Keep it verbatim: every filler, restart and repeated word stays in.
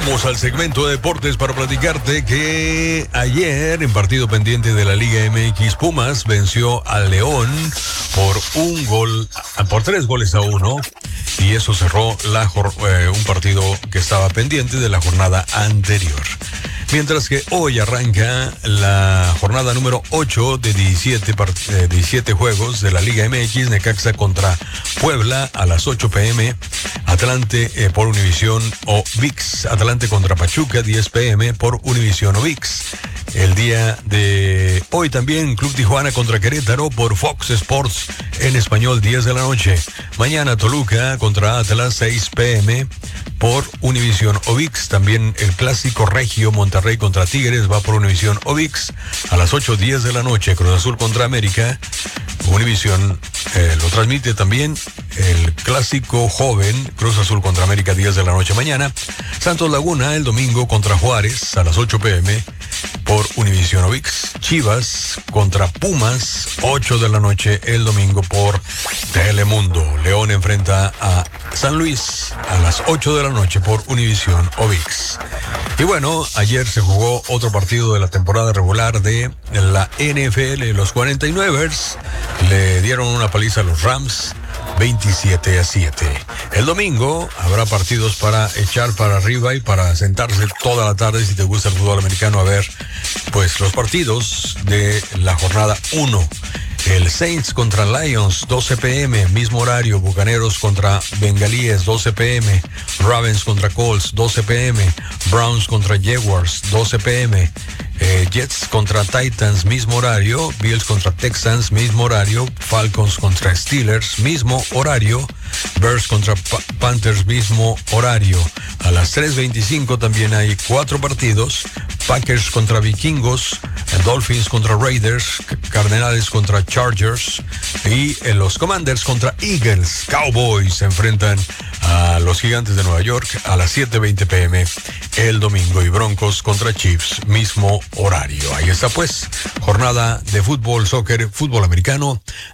Vamos al segmento de deportes para platicarte que ayer, en partido pendiente de la Liga M X, Pumas venció al León por un gol, por tres goles a uno, y eso cerró la, eh, un partido que estaba pendiente de la jornada anterior. Mientras que hoy arranca la jornada número ocho de diecisiete, eh, diecisiete juegos de la Liga M X, Necaxa contra Puebla a las ocho pm, Atlante eh, por Univisión o ViX, Atlante contra Pachuca diez pm por Univisión o ViX. El día de hoy también Club Tijuana contra Querétaro por Fox Sports en español diez de la noche. Mañana Toluca contra Atlas seis pm por Univisión o ViX. También el clásico regio Monterrey contra Tigres va por Univisión o ViX a las ocho diez de la noche. Cruz Azul contra América, Univisión eh, lo transmite también. El clásico joven Cruz Azul contra América diez de la noche mañana. Santos Laguna el domingo contra Juárez a las ocho pm por Univisión o ViX. Chivas contra Pumas ocho de la noche el domingo por Telemundo. León enfrenta a San Luis a las ocho de la noche por Univisión o ViX. Y bueno, ayer se jugó otro partido de la temporada regular de la N F L. Los cuarenta y nueve ers le dieron una paliza a los Rams veintisiete a siete. El domingo habrá partidos para echar para arriba y para sentarse toda la tarde, si te gusta el fútbol americano, a ver pues los partidos de la jornada uno. El Saints contra Lions, doce pm, mismo horario. Bucaneros contra Bengalíes, doce pm. Ravens contra Colts, doce pm. Browns contra Jaguars, doce pm. Eh, Jets contra Titans, mismo horario. Bills contra Texans, mismo horario. Falcons contra Steelers, mismo horario. Bears contra pa- Panthers, mismo horario. A las tres veinticinco también hay cuatro partidos. Packers contra Vikingos, Dolphins contra Raiders, Cardenales contra Chargers y eh, los Commanders contra Eagles. Cowboys se enfrentan a los Gigantes de Nueva York a las siete veinte pm el domingo, y Broncos contra Chiefs, mismo horario. Ahí está pues, jornada de fútbol, soccer, fútbol americano